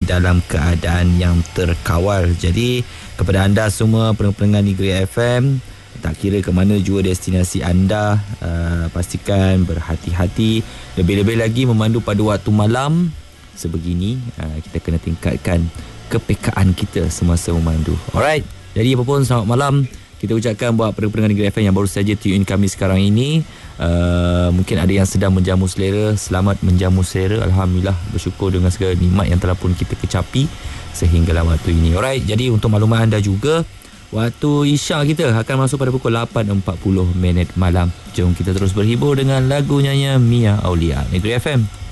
dalam keadaan yang terkawal. Jadi kepada anda semua pendengar Negeri FM, tak kira ke mana jua destinasi anda, pastikan berhati-hati. Lebih-lebih lagi memandu pada waktu malam sebegini, kita kena tingkatkan kepekaan kita semasa memandu. Alright, jadi apa pun, selamat malam kita ucapkan buat pendengar Negeri FM yang baru saja tune in kami sekarang ini. Mungkin ada yang sedang menjamu selera, selamat menjamu selera. Alhamdulillah, bersyukur dengan segala nikmat yang telah pun kita kecapi sehinggalah waktu ini. Alright, jadi untuk maklumat anda juga, waktu Isya kita akan masuk pada pukul 8.40 malam. Jom kita terus berhibur dengan lagu nyanyian Mia Aulia. Negeri FM.